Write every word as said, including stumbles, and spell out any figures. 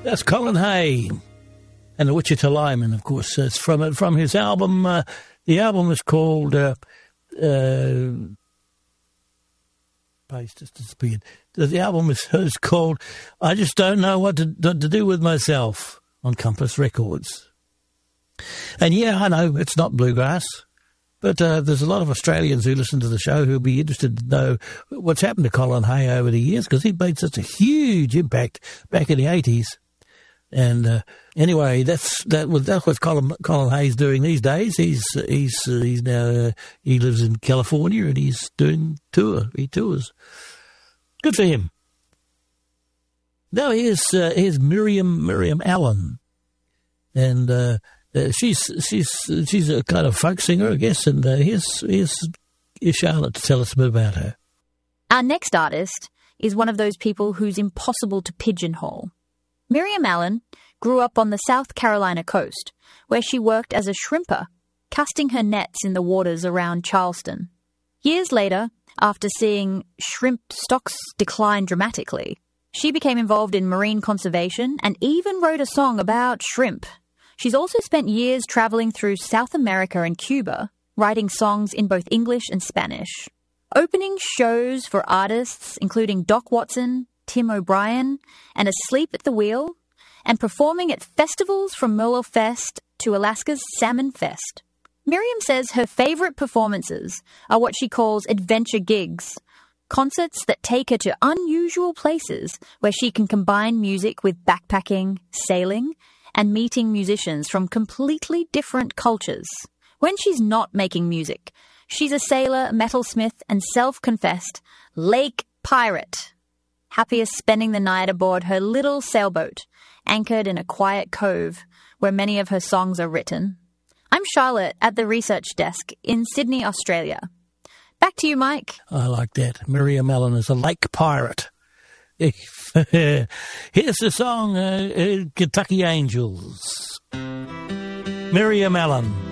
That's Colin Hay and the Wichita Lineman, of course. It's from from his album. Uh, the album is called. Uh, uh, Page just disappeared. The album is, is called "I Just Don't Know What to, what to Do with Myself" on Compass Records. And yeah, I know it's not bluegrass, but uh, there's a lot of Australians who listen to the show who'll be interested to know what's happened to Colin Hay over the years, because he made such a huge impact back in the eighties. And uh, anyway, that's that was that's what Colin Colin Hay's doing these days. He's he's uh, he's now uh, he lives in California and he's doing tour. He tours. Good for him. Now here's uh, here's Miriam Miriam Allen, and uh, uh, she's she's she's a kind of folk singer, I guess. And uh, here's here's here's Charlotte to tell us a bit about her. Our next artist is one of those people who's impossible to pigeonhole. Miriam Allen grew up on the South Carolina coast, where she worked as a shrimper, casting her nets in the waters around Charleston. Years later, after seeing shrimp stocks decline dramatically, she became involved in marine conservation and even wrote a song about shrimp. She's also spent years traveling through South America and Cuba, writing songs in both English and Spanish. Opening shows for artists including Doc Watson, Tim O'Brien, and Asleep at the Wheel, and performing at festivals from Merle Fest to Alaska's Salmon Fest. Miriam says her favourite performances are what she calls adventure gigs, concerts that take her to unusual places where she can combine music with backpacking, sailing, and meeting musicians from completely different cultures. When she's not making music, she's a sailor, metalsmith, and self-confessed lake pirate, happiest spending the night aboard her little sailboat, anchored in a quiet cove where many of her songs are written. I'm Charlotte at the research desk in Sydney, Australia. Back to you, Mike. I like that. Miriam Allen is a lake pirate. Here's the song, uh, uh, Kentucky Angels. Miriam Allen.